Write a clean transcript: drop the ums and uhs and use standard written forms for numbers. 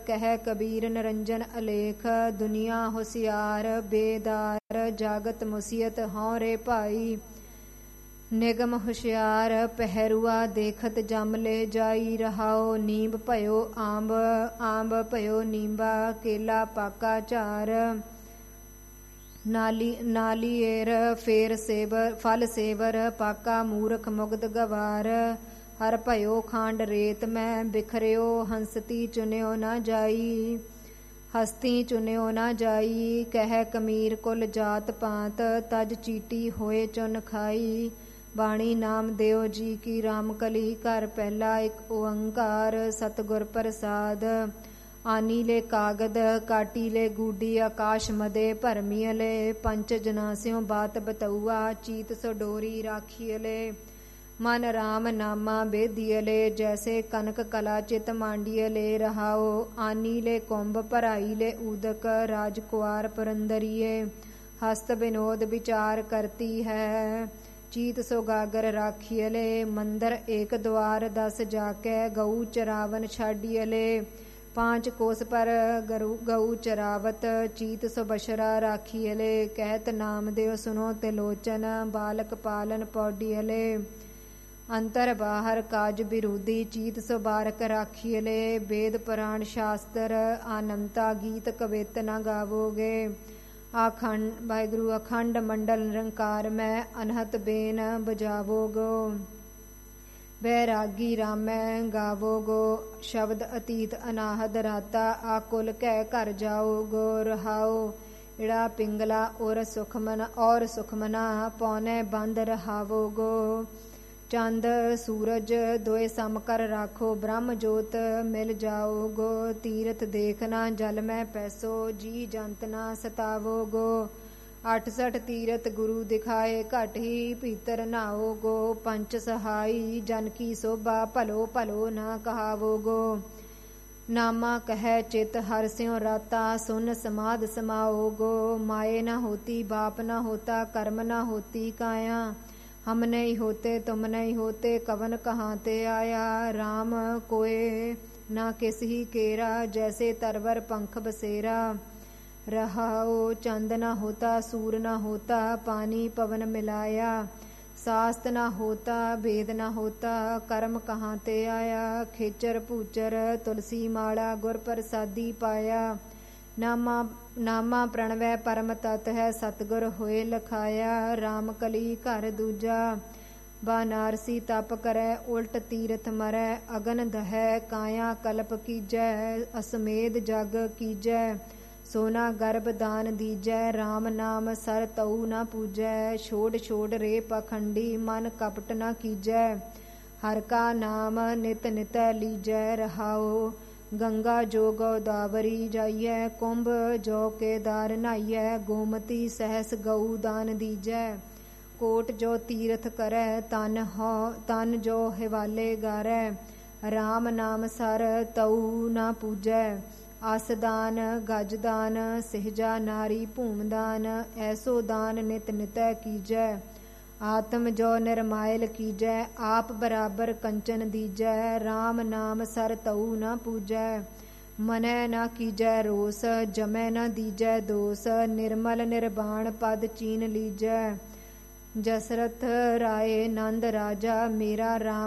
ਕਹਿ ਕਬੀਰ ਨਿਰੰਜਨ ਅਲੇਖ। ਦੁਨੀਆ ਹੁਸਿਆਰ ਬੇਦਾਰ ਜਾਗਤ ਮੁਸੀਅਤ ਹਉ ਰੇ ਭਾਈ। ਨਿਗਮ ਹੁਸ਼ਿਆਰ ਪਹਿਰੂਆ ਦੇਖਤ ਜਮ ਲੈ ਜਾਈ। ਰਹਾਓ ਨੀਂਬ ਭਇਓ ਆਂਬ ਆਂਬ ਭਇਓ ਨੀਂਬਾ। ਕੇਲਾ ਪਾਕਾ ਝਾਰ ਨਾਲੀਏਰ ਫੇਰ ਸੇਵਰ ਫਲ ਸੇਵਰ। ਪਾਕਾ ਮੂਰਖ ਮੁਗਧ ਗਵਾਰ। ਹਰ ਭਇਓ ਖਾਂਡ ਰੇਤ ਮੈਂ ਬਿਖਰਿਓ। ਹੰਸਤੀ ਚੁਨਿਓ ਨਾ ਜਾਈ ਹਸਤੀ ਚੁਨਿਓ ਨਾ ਜਾਈ। ਕਹਿ ਕਮੀਰ ਕੁਲ ਜਾਤ ਪਾਤ ਤਜ ਚੀਟੀ ਹੋਏ ਚੁਨ ਖਾਈ। ਬਾਣੀ ਨਾਮ ਦਿਓ ਜੀ ਕੀ ਰਾਮ ਕਲੀ। ਘਰ ਪਹਿਲਾ ਇੱਕ ਓੰਕਾਰ ਸਤਿਗੁਰ ਪ੍ਰਸਾਦ। ਆਨੀ ਲੈ ਕਾਗਦ ਕਾਟੀ ਲੈ ਗੂਡੀ। ਆਕਾਸ਼ ਮਦੇ ਭਰਮੀ ਲੈ। ਪੰਚ ਜਨਾਸਿਓ ਬਾਤ ਬਤਊਆ। ਚੀਤ ਸੋ ਡੋਰੀ ਰਾਖੀ ਲੈ। ਮਨ ਰਾਮ ਨਾਮਾ ਬੇਦੀ ਲੈ। ਜੈਸੇ ਕਨਕ ਕਲਾ ਚਿਤ ਮਾਂਡੀ ਲੈ। ਰਹਾਓ ਆਨੀ ਲੈ ਕੁੰਭ ਭਰਾਈ ਲੈ ਊਦਕ। ਰਾਜਕੁਆਰ ਪੁਰੰਦਰੀਏ ਹਸਤ ਵਿਨੋਦ ਵਿਚਾਰ ਕਰਤੀ ਹੈ। ਚੀਤ ਸੋ ਗਾਗਰ ਰਾਖੀ ਲੈ। ਮੰਦਰ ਏਕ ਦੁਆਰ 10 ਜਾਕੇ। ਗਊ ਚਰਾਵਨ ਛਾਡੀ ਲੈ। 5 ਕੋਸ ਪਰ ਗਊ ਚਰਾਵਤ। ਚੀਤ ਸੋ ਬਸ਼ਰਾ ਰਾਖੀ ਲੈ। ਕਹਿਤ ਨਾਮ ਦਿਓ ਸੁਨੋ ਤਿਲੋਚਨ। ਬਾਲਕ ਪਾਲਨ ਪੌਡੀ ਲੈ। ਅੰਤਰ ਬਾਹਰ ਕਾਜ ਵਿਰੋਧੀ। ਚੀਤ ਸੋ ਬਾਰਕ ਰਾਖੀ ਲੈ। ਵੇਦ ਪੁਰਾਣ ਸ਼ਾਸਤਰ ਆਨੰਤਾ। ਗੀਤ ਕਵਿਤ ਨਾ ਗਾਵੋਗੇ। ਵਾਹਿਗੁਰੂ ਅਖੰਡ ਮੰਡਲ ਨਿਰੰਕਾਰ ਮੈਂ। ਅਨਹਤ ਬੇਨ ਬਜਾਵੋਗੋ। ਬੈਰਾਗੀ ਰਾਮੈ ਗਾਵੋਗੋ। ਸ਼ਬਦ ਅਤੀਤ ਅਨਾਹਦ ਰਾਤਾ। ਆਕੁਲ ਕਹਿ ਘਰ ਜਾਓਗੋ। ਰਹਾਓ ਇੜਾ ਪਿੰਗਲਾ ਔਰ ਸੁਖਮਨਾ। ਪੌਨੇ ਬੰਦ ਰਹਾਵੋਗੋ। ਚੰਦ ਸੂਰਜ ਦੋਏ ਸਮ ਕਰ ਰਾਖੋ। ਬ੍ਰਹਮ ਜੋਤ ਮਿਲ ਜਾਓਗੋ। ਤੀਰਥ ਦੇਖਣਾ ਜਲ ਮੈਂ ਪੈਸੋ। ਜੀ ਜੰਤ ਨਾ ਸਤਾਵੋਗੋ। 68 ਤੀਰਥ ਗੁਰੂ ਦਿਖਾਏ। ਘਟ ਹੀ ਭੀਤਰ ਨਾਓਗੋ। ਪੰਚ ਸਹਾਈ ਜਨ ਕੀ ਸੋਭਾ। ਭਲੋ ਭਲੋ ਨਾ ਕਹਾਵੋਗੋ। ਨਾਮਾ ਕਹਿ ਚਿਤ ਹਰ ਸਿਉ ਰਾਤਾ। ਸੁਨ ਸਮਾਧ ਸਮਾਓਗੋ। ਮਾਏ ਨਾ ਹੋਤੀ ਬਾਪ ਨਾ ਹੋਤਾ। कर्म ना होती काया। हम नहीं होते तुम नहीं होते। कवन कहाँ ते आया। राम कोय ना किस ही केरा। जैसे तरवर पंख बसेरा। रहाओ चंद ना होता सूर ना होता। पानी पवन मिलाया। सास्त ना होता वेद ना होता। कर्म कहाँ ते आया। खेचर भूचर तुलसी माला। गुर प्रसादी पाया। नामा प्रणवै परम तत् है। सतगुर होए लखाया। राम कली घर दूजा। बानारसी तप करै उल्ट तीरथ मरै। अगन दहै काया कल्प कीजै। असमेध जग कीजै। सोना गर्भ दान दीजै। राम नाम सर तऊ न पूजै। छोड़ छोड़ रे पखंडी। मन कपट न कीजै। हर का नाम नित नित लीजै। रहाओ गंगा जो गोदावरी जाइयै। कुंभ जो केदार नहाइयै। गोमती सहस गऊ दान दीजै। कोट जो तीरथ करै। तन जो हिवाले गारै। राम नाम सर तऊ न पूजै। आसदान गजदान सिहजा नारी भूमदान। ऐसो दान नित नित कीजै। आत्म जो निर्मायल कीजै। आप बराबर कंचन दीजै। राम नाम सर तऊ न पूजै। मनै न कीजै रोस। जमै न दीजै दोष। निर्मल निर्वाण पद चीन लीजै। जसरथ राय नंद राजा। मेरा राम